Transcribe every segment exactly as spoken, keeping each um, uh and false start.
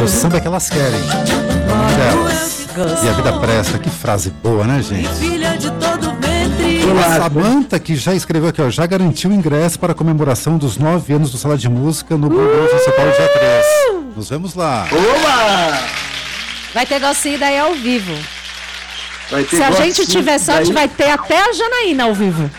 samba é que elas querem. Delas. E a vida presta. Que frase boa, né, gente? Filha de todo ventre. A Samanta, que já escreveu aqui, ó, já garantiu o ingresso para a comemoração dos nove anos do Sala de Música no Blumenau, São Paulo, dia três. Nos vemos lá. Oba! Vai ter Gostinho daí ao vivo. Vai ter Se a Gostinho gente tiver sorte, daí... vai ter até a Janaína ao vivo.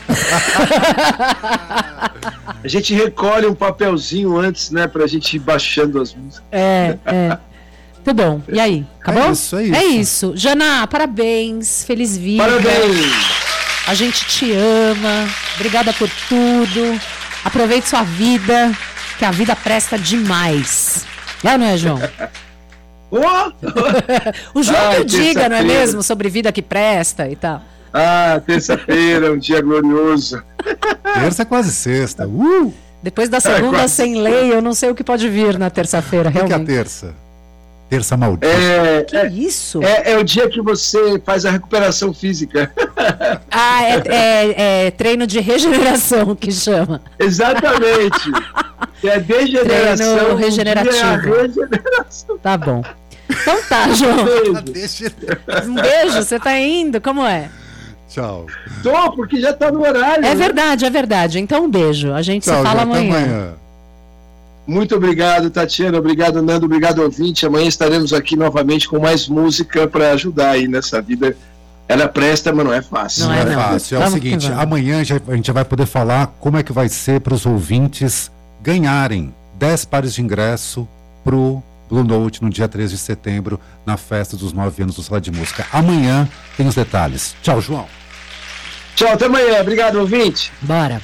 A gente recolhe um papelzinho antes, né, pra gente ir baixando as músicas. É, é. Tudo bom. E aí? Acabou? É isso, é isso. É isso. Jana, parabéns. Feliz vida. Parabéns! A gente te ama. Obrigada por tudo. Aproveite sua vida, que a vida presta demais. É ou não é, João? Oh! O João Ai, que diga, não é terça-feira. mesmo? Sobre vida que presta e tal. Ah, terça-feira, um dia glorioso. Terça é quase sexta. Uh! Depois da segunda quase. sem lei, eu não sei o que pode vir na terça-feira, O que é a realmente. terça? Terça maldita. É, Que é, isso? é, é o dia que você faz a recuperação física. Ah, é, é- é treino de regeneração que chama. Exatamente. É a degeneração. Treino um dia regenerativo. é a regeneração. Tá bom. Então tá, João. Beijo. Deixa... Um beijo, você tá indo? Como é? Tchau. Tô, porque já tá no horário. É né? verdade, é verdade. Então um beijo. A gente Tchau, se fala já, até amanhã. amanhã. Muito obrigado, Tatiana. Obrigado, Nando. Obrigado, ouvinte. Amanhã estaremos aqui novamente com mais música para ajudar aí nessa vida. Ela presta, mas não é fácil. Não Não é, é não. fácil. É o Vamos que seguinte, vamos. amanhã já- a gente já vai poder falar como é que vai ser para os ouvintes ganharem dez pares de ingresso pro Blue Note no dia três de setembro, na festa dos nove anos do Sala de Música. Amanhã tem os detalhes. Tchau, João. Tchau, até amanhã. Obrigado, ouvinte. Bora.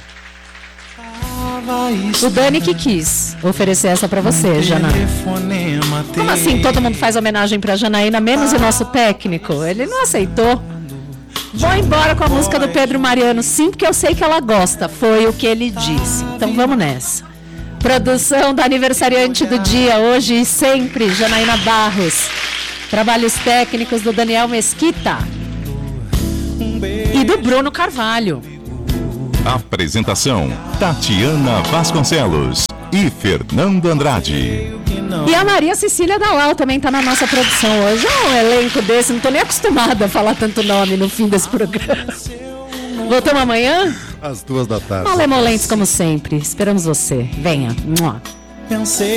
O Dani que quis oferecer essa pra você, Jana. Como assim todo mundo faz homenagem pra Janaína, menos o nosso técnico? Ele não aceitou. Vou embora com a música do Pedro Mariano, sim, porque eu sei que ela gosta. Foi o que ele disse. Então vamos nessa. Produção da aniversariante do dia, hoje e sempre, Janaína Barros. Trabalhos técnicos do Daniel Mesquita. E do Bruno Carvalho. Apresentação: Tatiana Vasconcelos e Fernando Andrade. E a Maria Cecília Dalal também está na nossa produção hoje. É um elenco desse, não tô nem acostumada a falar tanto nome no fim desse programa. Voltamos amanhã? Às duas da tarde. Malemolentes como sempre. Esperamos você. Venha. Mua. Pensei